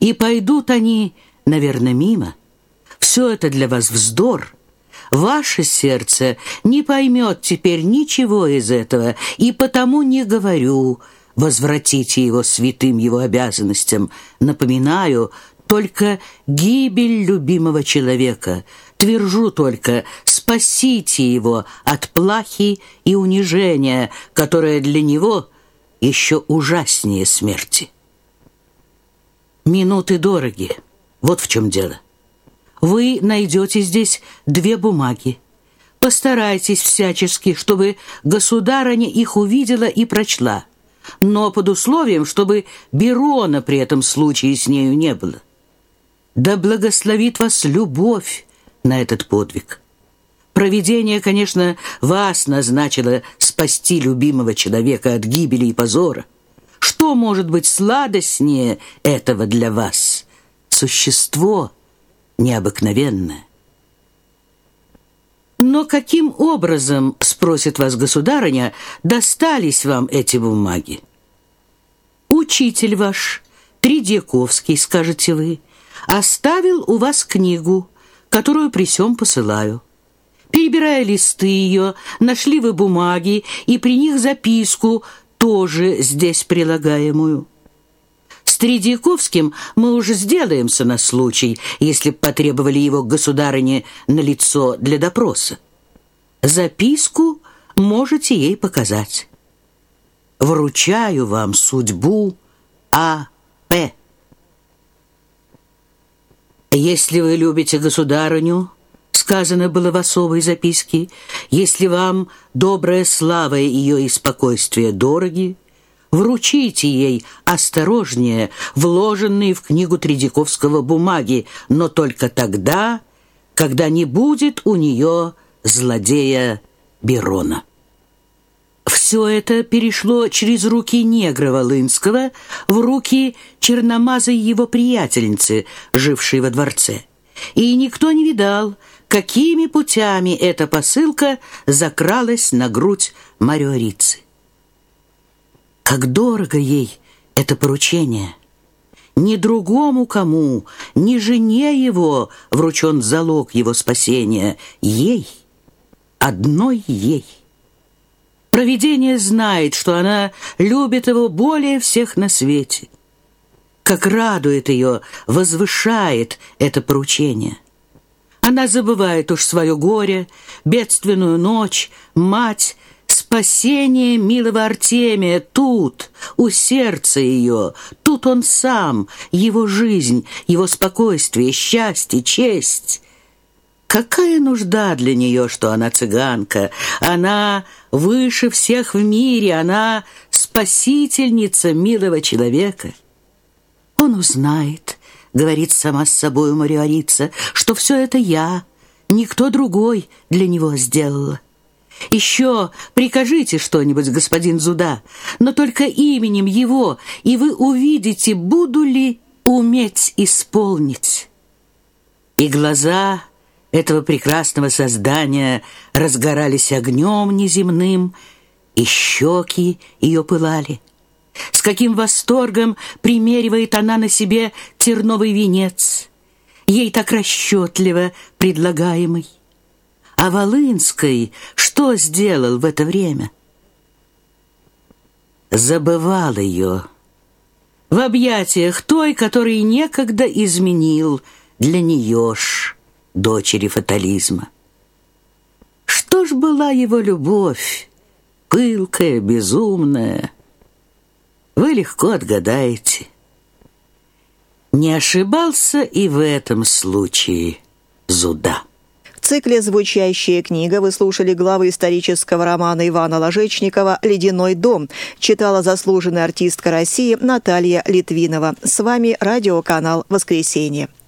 И пойдут они, наверное, мимо. Все это для вас вздор. Ваше сердце не поймет теперь ничего из этого, и потому не говорю, возвратите его святым его обязанностям. Напоминаю, только гибель любимого человека. Твержу только, спасите его от плахи и унижения, которое для него еще ужаснее смерти. Минуты дороги. Вот в чем дело. Вы найдете здесь 2 бумаги. Постарайтесь всячески, чтобы государыня их увидела и прочла, но под условием, чтобы Берона при этом случае с нею не было. Да благословит вас любовь на этот подвиг. Провидение, конечно, вас назначило спасти любимого человека от гибели и позора. Что может быть сладостнее этого для вас? Существо необыкновенное. Но каким образом, спросит вас государыня, достались вам эти бумаги? Учитель ваш, Тредьяковский, скажете вы, оставил у вас книгу, которую при сём посылаю. Перебирая листы ее, нашли вы бумаги и при них записку, тоже здесь прилагаемую. С Тредьяковским мы уже сделаемся на случай, если б потребовали его к государыне на лицо для допроса. Записку можете ей показать. Вручаю вам судьбу А.П. Если вы любите государыню, сказано было в особой записке, если вам добрая слава ее и спокойствие дороги, вручите ей осторожнее вложенные в книгу Тредьяковского бумаги, но только тогда, когда не будет у нее злодея Берона. Все это перешло через руки негра Волынского в руки черномазой его приятельницы, жившей во дворце. И никто не видал, какими путями эта посылка закралась на грудь Мариорицы. Как дорого ей это поручение! Ни другому кому, ни жене его вручен залог его спасения. Ей, одной ей. Провидение знает, что она любит его более всех на свете. Как радует ее, возвышает это поручение. Она забывает уж свое горе, бедственную ночь, мать, спасение милого Артемия тут, у сердца ее, тут он сам, его жизнь, его спокойствие, счастье, честь. Какая нужда для нее, что она цыганка, она выше всех в мире, она спасительница милого человека. Он узнает, говорит сама с собой Мариорица, что все это я, никто другой для него сделала. Еще прикажите что-нибудь, господин Зуда, но только именем его, и вы увидите, буду ли уметь исполнить. И глаза этого прекрасного создания разгорались огнем неземным, и щеки ее пылали. С каким восторгом примеривает она на себе терновый венец, ей так расчетливо предлагаемый. А Волынской что сделал в это время? Забывал ее в объятиях той, который некогда изменил для нее ж, дочери фатализма. Что ж была его любовь, пылкая, безумная? Вы легко отгадаете. Не ошибался и в этом случае Зуда. В цикле «Звучащая книга» вы слушали главы исторического романа Ивана Ложечникова «Ледяной дом». Читала заслуженная артистка России Наталья Литвинова. С вами радиоканал «Воскресенье».